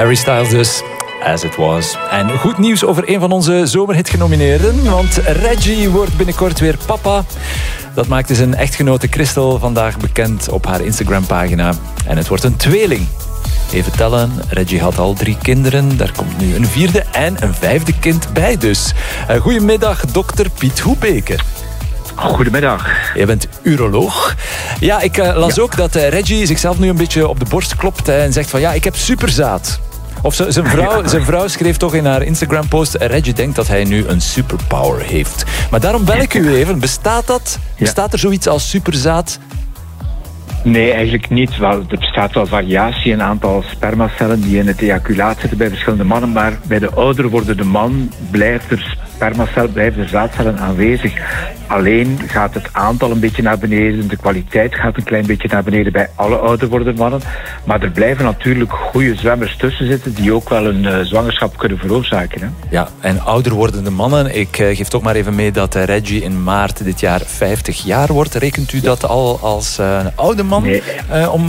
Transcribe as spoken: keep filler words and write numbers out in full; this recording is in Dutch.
Harry Styles dus, As It Was. En goed nieuws over een van onze zomerhit-genomineerden, want Reggie wordt binnenkort weer papa. Dat maakte zijn echtgenote Christel vandaag bekend op haar Instagram-pagina. En het wordt een tweeling. Even tellen, Reggie had al drie kinderen. Daar komt nu een vierde en een vijfde kind bij dus. Uh, goedemiddag, dokter Piet Hoebeke. Goedemiddag. Je bent uroloog. Ja, ik uh, las ja. ook dat uh, Reggie zichzelf nu een beetje op de borst klopt uh, en zegt van ja, ik heb superzaad. Of z- zijn, vrouw, zijn vrouw schreef toch in haar Instagram-post, Reggie denkt dat hij nu een superpower heeft. Maar daarom bel ik u even. Bestaat dat? Bestaat er zoiets als superzaad? Nee, eigenlijk niet. Wel, er bestaat wel variatie in een aantal spermacellen die in het ejaculaat zitten bij verschillende mannen, maar bij de ouder wordende man blijft er spermacel, blijven er zaadcellen aanwezig. Alleen gaat het aantal een beetje naar beneden, de kwaliteit gaat een klein beetje naar beneden bij alle ouder wordende mannen. Maar er blijven natuurlijk goede zwemmers tussen zitten die ook wel een uh, zwangerschap kunnen veroorzaken. Hè? Ja, en ouder wordende mannen. Ik uh, geef toch maar even mee dat uh, Reggie in maart dit jaar vijftig jaar wordt. Rekent u dat al als uh, een oude man? Nee. Uh, om